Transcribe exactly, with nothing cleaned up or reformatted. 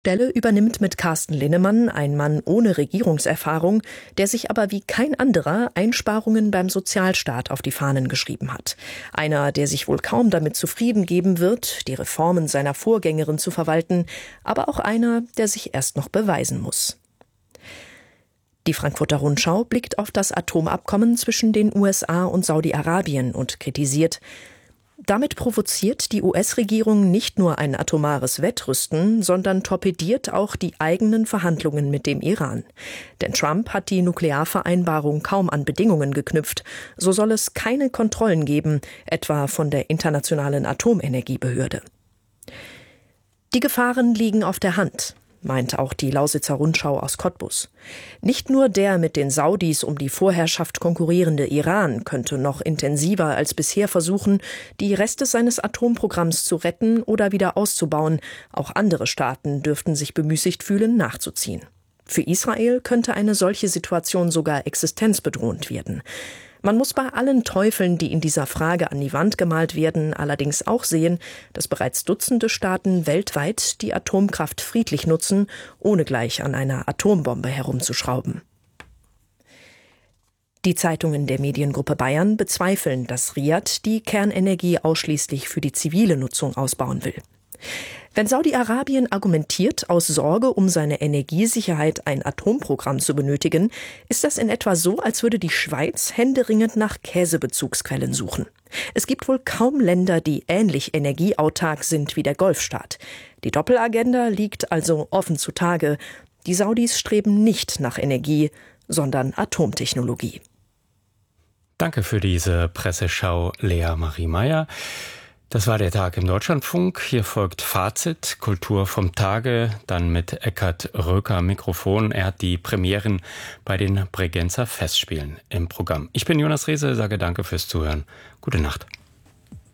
Stelle übernimmt mit Carsten Linnemann ein Mann ohne Regierungserfahrung, der sich aber wie kein anderer Einsparungen beim Sozialstaat auf die Fahnen geschrieben hat. Einer, der sich wohl kaum damit zufrieden geben wird, die Reformen seiner Vorgängerin zu verwalten, aber auch einer, der sich erst noch beweisen muss. Die Frankfurter Rundschau blickt auf das Atomabkommen zwischen den U S A und Saudi-Arabien und kritisiert: Damit provoziert die U S-Regierung nicht nur ein atomares Wettrüsten, sondern torpediert auch die eigenen Verhandlungen mit dem Iran. Denn Trump hat die Nuklearvereinbarung kaum an Bedingungen geknüpft. So soll es keine Kontrollen geben, etwa von der Internationalen Atomenergiebehörde. Die Gefahren liegen auf der Hand, meint auch die Lausitzer Rundschau aus Cottbus. Nicht nur der mit den Saudis um die Vorherrschaft konkurrierende Iran könnte noch intensiver als bisher versuchen, die Reste seines Atomprogramms zu retten oder wieder auszubauen. Auch andere Staaten dürften sich bemüßigt fühlen, nachzuziehen. Für Israel könnte eine solche Situation sogar existenzbedrohend werden. Man muss bei allen Teufeln, die in dieser Frage an die Wand gemalt werden, allerdings auch sehen, dass bereits Dutzende Staaten weltweit die Atomkraft friedlich nutzen, ohne gleich an einer Atombombe herumzuschrauben. Die Zeitungen der Mediengruppe Bayern bezweifeln, dass Riad die Kernenergie ausschließlich für die zivile Nutzung ausbauen will. Wenn Saudi-Arabien argumentiert, aus Sorge um seine Energiesicherheit ein Atomprogramm zu benötigen, ist das in etwa so, als würde die Schweiz händeringend nach Käsebezugsquellen suchen. Es gibt wohl kaum Länder, die ähnlich energieautark sind wie der Golfstaat. Die Doppelagenda liegt also offen zutage. Die Saudis streben nicht nach Energie, sondern Atomtechnologie. Danke für diese Presseschau, Lea Marie Meyer. Das war der Tag im Deutschlandfunk. Hier folgt Fazit, Kultur vom Tage, dann mit Eckhard Röker am Mikrofon. Er hat die Premieren bei den Bregenzer Festspielen im Programm. Ich bin Jonas Rehse, sage danke fürs Zuhören. Gute Nacht.